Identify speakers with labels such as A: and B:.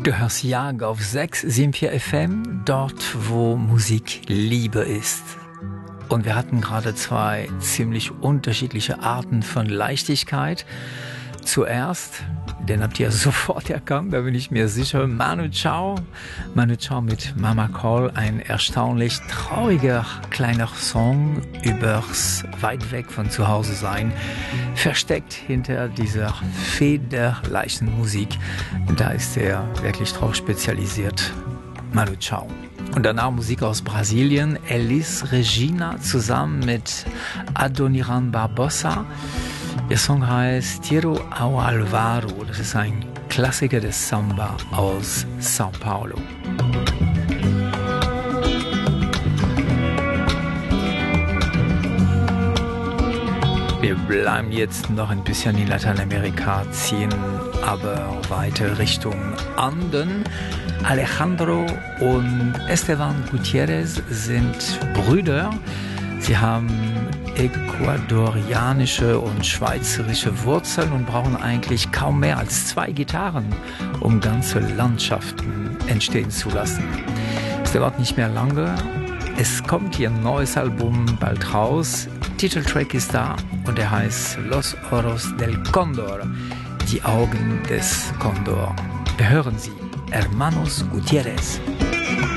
A: Du hörst Jag auf 674 FM, dort wo Musik Liebe ist. Und wir hatten gerade zwei ziemlich unterschiedliche Arten von Leichtigkeit. Zuerst, den habt ihr sofort erkannt, da bin ich mir sicher, Manu Chao. Manu Chao mit Mama Call, ein erstaunlich trauriger kleiner Song übers weit weg von zu Hause sein, versteckt hinter dieser federleichten Musik. Da ist er wirklich drauf spezialisiert, Manu Chao. Und danach Musik aus Brasilien, Elis Regina zusammen mit Adoniran Barbosa. Der Song heißt Tiro ao Alvaro. Das ist ein Klassiker des Samba aus São Paulo. Wir bleiben jetzt noch ein bisschen in Lateinamerika, ziehen aber weiter Richtung Anden. Alejandro und Esteban Gutierrez sind Brüder. Sie haben ecuadorianische und schweizerische Wurzeln und brauchen eigentlich kaum mehr als 2 Gitarren, um ganze Landschaften entstehen zu lassen. Es dauert nicht mehr lange. Es kommt ihr neues Album bald raus. Titeltrack ist da und er heißt Los Ojos del Cóndor, die Augen des Kondor. Wir hören sie, Hermanos Gutierrez.